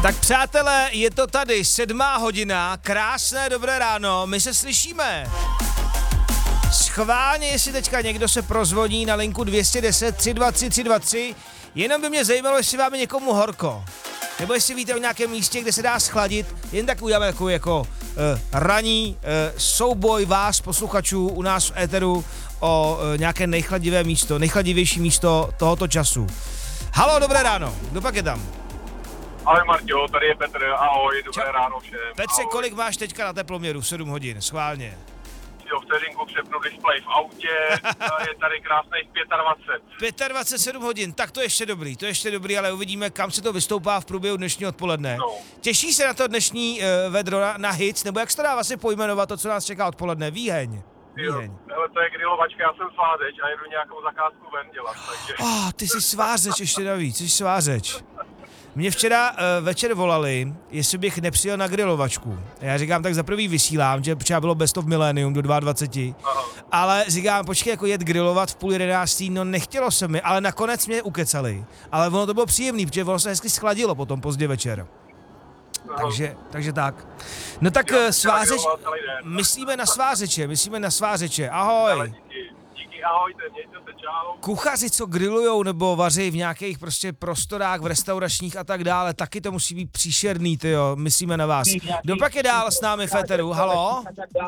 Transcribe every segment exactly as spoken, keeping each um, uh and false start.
Tak přátelé, je to tady, sedmá hodina, krásné dobré ráno, my se slyšíme. Schválně, jestli teďka někdo se prozvoní na linku dvě stě deset tři dva tři tři dva tři, jenom by mě zajímalo, jestli vám je někomu horko. Nebo jestli víte o nějakém místě, kde se dá schladit, jen tak uděláme jako, jako uh, raní uh, souboj vás, posluchačů, u nás v éteru o uh, nějaké nejchladivé místo, nejchladivější místo tohoto času. Halo, dobré ráno, kdo pak je tam? Ahoj Marťo, tady je Petr, ahoj, dobré Čau. Ráno všem. Petře, ahoj. Kolik máš teďka na teploměru? sedm hodin, schválně. Jo, vteřinku přepnu display v autě, je tady krásných dvacet pět. dvacet pět, sedm hodin, tak to je ještě dobrý, to je ještě dobrý, ale uvidíme, kam se to vystoupá v průběhu dnešního odpoledne. No. Těší se na to dnešní uh, vedro na, na hit, nebo jak se to dá vlastně pojmenovat, to, co nás čeká odpoledne? Výheň. Výheň. Jo, hele, to je grilovačka, já jsem svářeč a jedu nějakou zakázku ven dělat, takže... Oh, ty jsi svářeč ještě navíc, jsi svářeč. Mě včera uh, večer volali, jestli bych nepřijel na grilovačku. Já říkám, tak za prvý vysílám, že třeba bylo Best of Millennium do dvacet dva. Aha. Ale říkám, počkej, jako jet grilovat v půl jedenáctý, no nechtělo se mi, ale nakonec mě ukecali. Ale ono to bylo příjemný, protože ono se hezky schladilo potom pozdě večer. Takže, takže tak. No tak jo, svářeč, myslíme na svářeče, myslíme na svářeče, ahoj. Ahojte, mějte se, čau. Kuchaři, co grillujou nebo vaří v nějakých prostě prostorách, v restauračních a tak dále, taky to musí být příšerný, tyjo, myslíme na vás. Kdo pak je dál s námi v éteru, halo?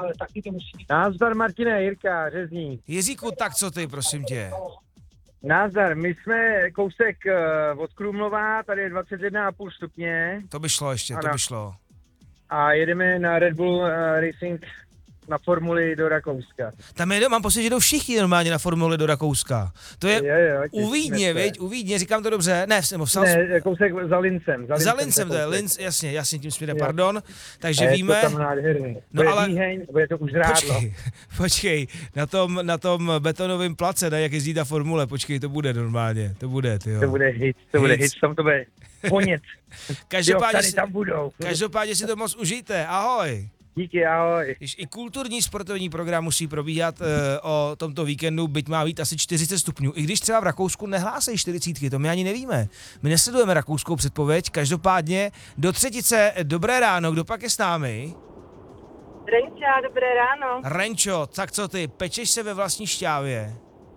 Nazdar, Martine, Jirka, Řezník. Jiříku, tak co ty, prosím tě? Nazdar, my jsme kousek uh, od Krumlova, tady je dvacet jedna celá pět stupně. To by šlo ještě, to by šlo. A jedeme na Red Bull uh, Racing na formuli do Rakouska. Tam je, mám pocit, že jdou všichni normálně na formuli do Rakouska. To je jo, jo, u Vídně, viď? U Vídně, říkám to dobře? Ne, nebo v Salz... Ne, kousek za Lincem. Za Lincem, za Lincem to je, Linz, jasně, jasně, tím směrem, pardon. Takže je víme... to tam nádherný. No ale... Výheň, bude to už rádlo. Počkej, počkej, na tom, na tom betonovém place, ne, jak jezdí ta formule, počkej, to bude normálně, to bude, tyjo. To bude hit, to bude hit, tam to bude ponět. Každopádně, jo, tady tam budou. Každopádně si to moc užijte, ahoj. Díky, ahoj. Když i kulturní sportovní program musí probíhat uh, o tomto víkendu, byť má být asi čtyřicet stupňů. I když třeba v Rakousku nehlásejí čtyřicítky, to my ani nevíme. My nesledujeme rakouskou předpověď, každopádně do třetice dobré ráno, kdo pak je s námi? Renča, dobré ráno. Renčo, tak co ty, pečeš se ve vlastní šťávě?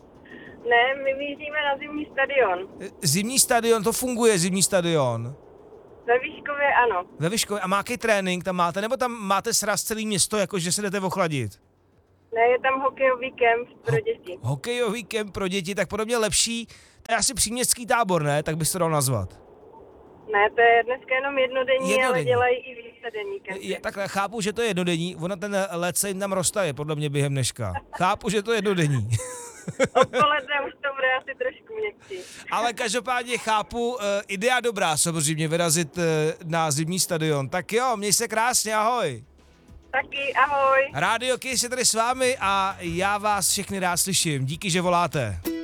Ne, my míříme na zimní stadion. Zimní stadion, to funguje, zimní stadion? Ve Vyškově ano. Ve Vyškově, a mákej trénink tam máte, nebo tam máte sraz celý město, jakože se jdete ochladit? Ne, je tam hokejový kemp pro děti. Ho- hokejový kemp pro děti, tak podobně lepší, to je asi příměstský tábor, ne? Tak bys to dal nazvat. Ne, to je dneska jenom jednodenní, jednodenní. ale dělají i vícedenní kempy. Je, takhle, chápu, že to je jednodenní, ona ten let se jim tam roztaje, podle mě během dneška. Chápu, že to je jednodenní. Odpoledne už to bude asi trošku měkčí. Ale každopádně chápu, uh, idea dobrá samozřejmě vyrazit uh, na zimní stadion. Tak jo, měj se krásně, ahoj. Taky, ahoj. Rádio Kiss je tady s vámi a já vás všechny rád slyším. Díky, že voláte.